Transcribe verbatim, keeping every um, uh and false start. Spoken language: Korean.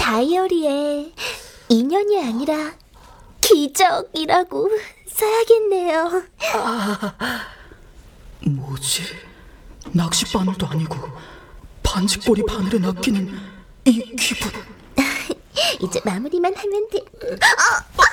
다이어리에 인연이 아니라 기적이라고 써야겠네요. 아, 뭐지? 낚시 바늘도 아니고 반지꼬리 바늘에 낚이는 이 기분. 이제 마무리만 하면 돼.